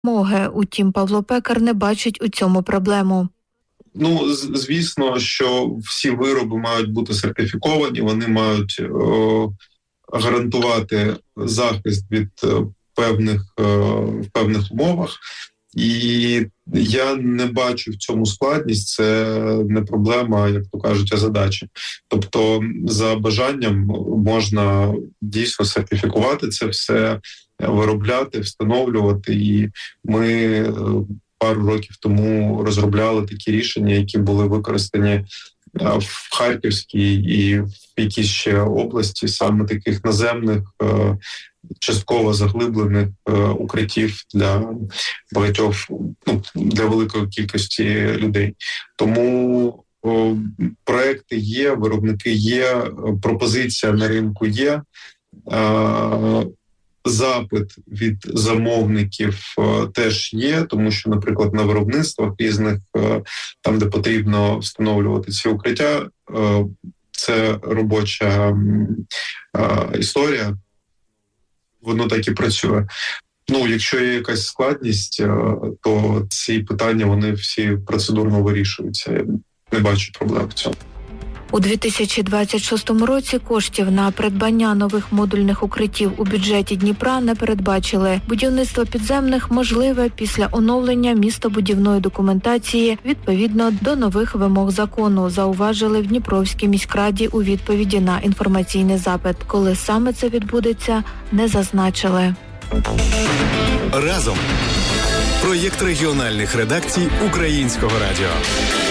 Утім, Павло Пекар не бачить у цьому проблему. Звісно, що всі вироби мають бути сертифіковані, вони мають гарантувати захист від в певних умовах. І я не бачу в цьому складність, це не проблема, як то кажуть, а задача. Тобто за бажанням можна дійсно сертифікувати це все, виробляти, встановлювати. І ми пару років тому розробляли такі рішення, які були використані в Харківській і в якійсь ще області, саме таких наземних, частково заглиблених укриттів для багатьох, для великої кількості людей. Тому проекти є, виробники є, пропозиція на ринку є. Запит від замовників теж є, тому що, наприклад, на виробництвах різних, там, де потрібно встановлювати ці укриття, це робоча історія, воно так і працює. Якщо є якась складність, то ці питання, вони всі процедурно вирішуються. Я не бачу проблем в цьому. У 2026 році коштів на придбання нових модульних укриттів у бюджеті Дніпра не передбачили. Будівництво підземних можливе після оновлення містобудівної документації відповідно до нових вимог закону, зауважили в Дніпровській міськраді у відповіді на інформаційний запит. Коли саме це відбудеться, не зазначили. Разом. Проєкт регіональних редакцій Українського радіо.